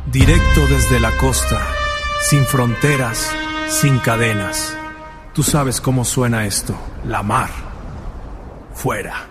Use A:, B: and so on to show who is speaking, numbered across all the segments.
A: Directo desde la costa, sin fronteras, sin cadenas. Tú sabes cómo suena esto, la mar, fuera.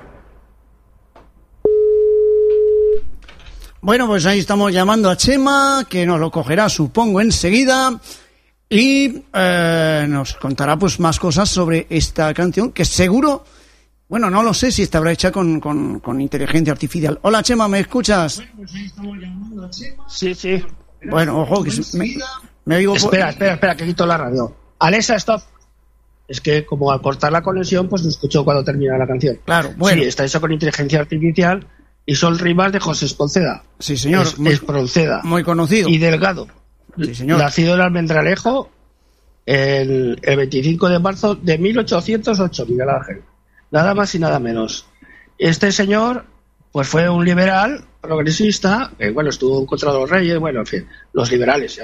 B: Bueno, pues ahí estamos llamando a Chema, que nos lo cogerá, supongo, enseguida, y nos contará pues más cosas sobre esta canción, que seguro, bueno, no lo sé si estará hecha con inteligencia artificial. Hola, Chema, ¿me escuchas?
C: Bueno, pues ahí estamos llamando a Chema. Sí.
B: Bueno, ojo, que me digo...
C: Espera, que quito la radio. Alexa, stop. Es que como al cortar la conexión, pues no escucho cuando termina la canción.
B: Claro, bueno.
C: Sí, está hecho con inteligencia artificial y son rimas de José Espronceda.
B: Sí, señor.
C: Espronceda.
B: Muy conocido.
C: Y Delgado.
B: Sí, señor.
C: Nacido en Almendralejo el 25 de marzo de 1808, Miguel Ángel. Nada más y nada menos. Este señor, pues fue un liberal progresista, bueno, estuvo contra los reyes, bueno, en fin, los liberales.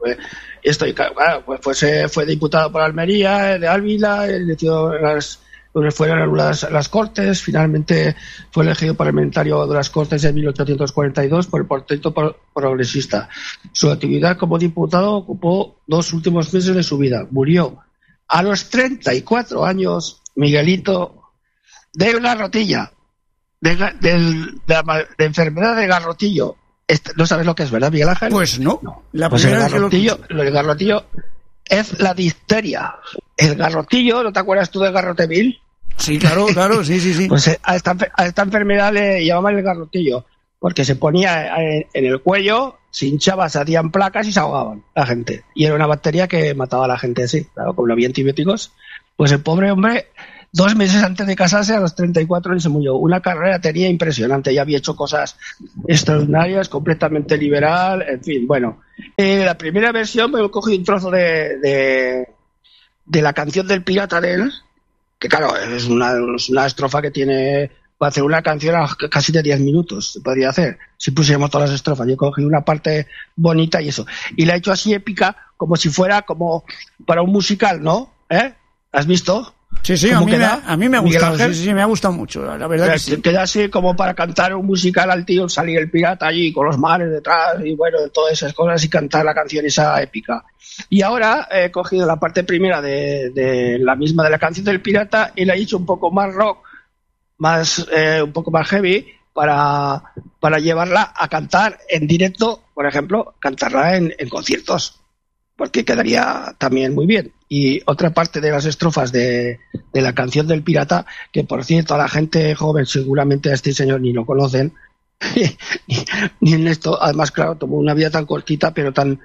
C: Pues fue diputado por Almería, de Ávila, fueron anuladas las Cortes, finalmente fue elegido parlamentario de las Cortes en 1842 por el Partido Progresista. Su actividad como diputado ocupó 2 últimos meses de su vida. Murió a los 34 años, Miguelito, de garrotilla. De enfermedad de garrotillo. ¿No sabes lo que es, verdad, Miguel Ángel?
B: Pues no.
C: Pues el garrotillo es la difteria. El garrotillo, ¿no te acuerdas tú del garrotevil?
B: Sí, claro, sí.
C: Pues a esta enfermedad le llamaban el garrotillo, porque se ponía en el cuello, se hinchaba, se hacían placas y se ahogaban la gente. Y era una bacteria que mataba a la gente así, claro, como no había antibióticos. Pues el pobre hombre, 2 meses antes de casarse, a los 34 años se murió. Una carrera tenía impresionante, ya había hecho cosas extraordinarias, completamente liberal, en fin, bueno. La primera versión me cogí un trozo de la canción del pirata de él, que claro, es una estrofa que tiene, para hacer una canción casi de 10 minutos, se podría hacer, si pusiéramos todas las estrofas. Yo cogí una parte bonita y eso. Y la he hecho así épica, como si fuera como para un musical, ¿no? ¿Has visto?
B: Sí, a mí me ha gustado, sí, me ha gustado mucho, la verdad que sí.
C: Queda así como para cantar un musical al tío, salir el pirata allí con los mares detrás y bueno, todas esas cosas y cantar la canción esa épica. Y ahora he cogido la parte primera de la misma de la canción del pirata y la he hecho un poco más rock, un poco más heavy para llevarla a cantar en directo, por ejemplo, cantarla en conciertos, porque quedaría también muy bien. Y otra parte de las estrofas de la canción del pirata, que por cierto a la gente joven seguramente a este señor ni lo conocen, ni en esto, además claro, tomó una vida tan cortita pero tan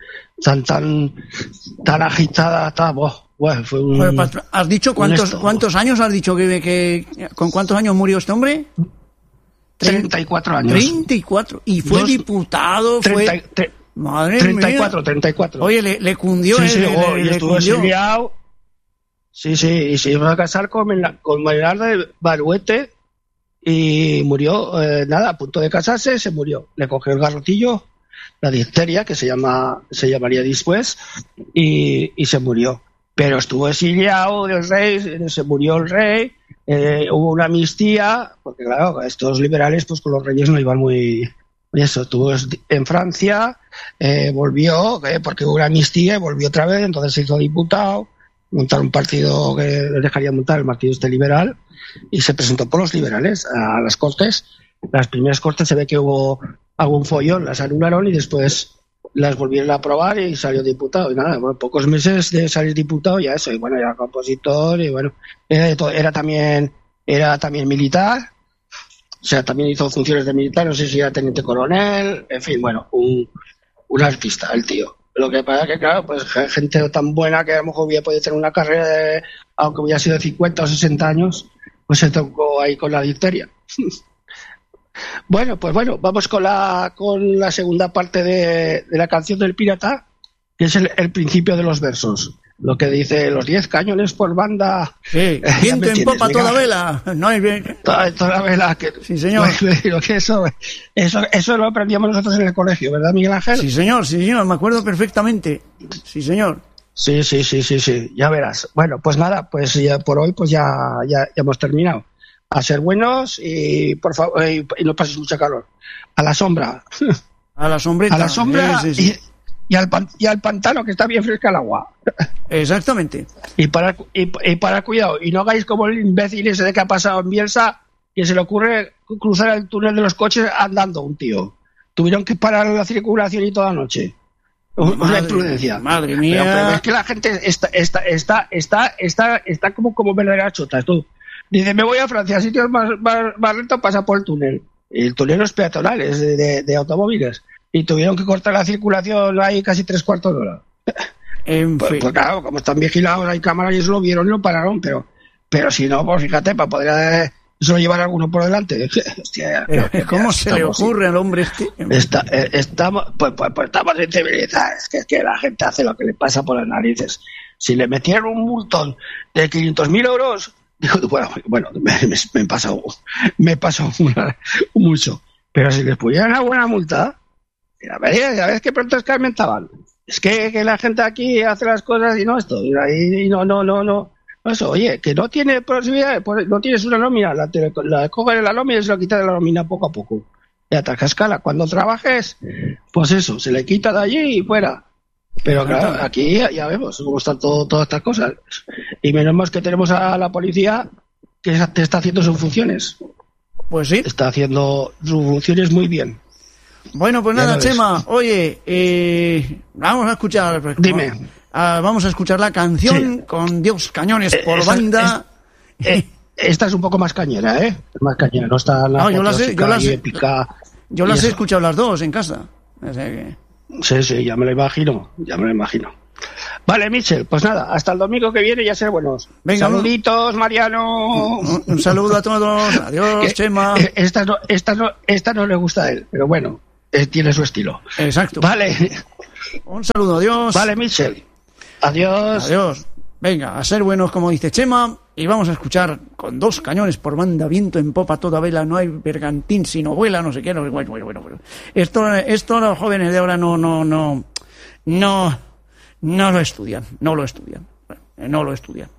C: agitada, fue un...
B: Bueno, ¿has dicho cuántos años has dicho que con cuántos años murió este hombre?
C: 34 años.
B: 34, y fue diputado, Madre
C: 34,
B: mía.
C: 34.
B: Oye, le cundió.
C: Sí, y estuvo exiliado. Sí, y se iba a casar con Melarda de Baruete y murió, a punto de casarse, se murió. Le cogió el garrotillo, la difteria, que se llamaría después, y se murió. Pero estuvo exiliado del rey, se murió el rey, hubo una amnistía, porque claro, estos liberales pues con los reyes no iban muy... Eso, estuvo en Francia, volvió, porque hubo una amnistía, volvió otra vez, entonces se hizo diputado, montaron un partido que les dejaría montar, el partido liberal, y se presentó por los liberales a las Cortes. Las primeras Cortes se ve que hubo algún follón, las anularon y después las volvieron a aprobar y salió diputado. Y nada, bueno, pocos meses de salir diputado ya eso, y bueno, ya compositor, y bueno, era también militar. O sea, también hizo funciones de militar, no sé si era teniente coronel, en fin, bueno, un artista, el tío. Lo que pasa es que, claro, pues gente tan buena que a lo mejor hubiera podido tener una carrera aunque hubiera sido de 50 o 60 años, pues se tocó ahí con la difteria. Bueno, vamos con la segunda parte de la canción del pirata, que es el principio de los versos. Lo que dice, los 10 cañones por banda.
B: Sí, viento en popa toda vela. No hay bien.
C: Toda vela.
B: Sí, señor.
C: Eso lo aprendíamos nosotros en el colegio, ¿verdad, Miguel Ángel?
B: Sí, señor, me acuerdo perfectamente. Sí, señor.
C: Sí, ya verás. Bueno, pues nada, pues ya por hoy pues ya hemos terminado. A ser buenos y por favor, y no pases mucha calor. A la sombra.
B: A la sombreta.
C: A la sombra
B: sí.
C: Y al pantano, que está bien fresca el agua.
B: Exactamente.
C: Y para cuidado, y no hagáis como el imbécil ese de que ha pasado en Bielsa, que se le ocurre cruzar el túnel de los coches andando un tío. Tuvieron que parar la circulación y toda la noche. Una imprudencia.
B: Madre mía.
C: Pero es que la gente está como verdadera chota. Tú dice, me voy a Francia, sitios más lentos, pasa por el túnel. Y el túnel no es peatonal, es de automóviles. Y tuvieron que cortar la circulación ahí casi 3/4 de hora. Pues claro, como están vigilados, hay cámaras y eso lo vieron y lo pararon, pero si no, pues fíjate, para poder eso llevar a alguno por delante. Hostia,
B: ¿cómo se le ocurre al hombre este?
C: Estamos sensibilizados. Es que la gente hace lo que le pasa por las narices. Si le metieran un multón de 500.000 euros, digo, bueno, me pasó mucho. Pero si les pusieran alguna multa, ya ves que pronto escarmentaban. Es que la gente aquí hace las cosas y no esto. Y no. Eso, oye, que no tiene posibilidad, pues no tienes una nómina, la coges de la nómina y se lo quitas de la nómina poco a poco. Y a escala. Cuando trabajes, pues eso, se le quita de allí y fuera. Pero claro, aquí ya vemos cómo están todas estas cosas. Y menos mal que tenemos a la policía que está haciendo sus funciones.
B: Pues sí.
C: Está haciendo sus funciones muy bien.
B: Bueno, pues nada, Chema, oye, vamos a escuchar.
C: Dime.
B: Vamos a escuchar la canción con Dios Cañones por banda.
C: Esta es un poco más cañera, ¿eh? Más cañera, no está la épica.
B: Yo las he escuchado las dos en casa. O sea que...
C: Sí, ya me lo imagino. Vale, Michel, pues nada, hasta el domingo que viene ya ser buenos.
B: Venga,
C: saluditos, Mariano.
B: Un saludo a todos. Adiós, Chema.
C: Esta no le gusta a él, pero bueno, tiene su estilo.
B: Exacto.
C: Vale.
B: Un saludo, adiós.
C: Vale, Michel. Adiós.
B: Venga, a ser buenos, como dice Chema, y vamos a escuchar con Dos Cañones por banda, viento en popa, toda vela, no hay bergantín sino vuela, no sé qué, bueno. Esto los jóvenes de ahora no lo estudian. Bueno, no lo estudian.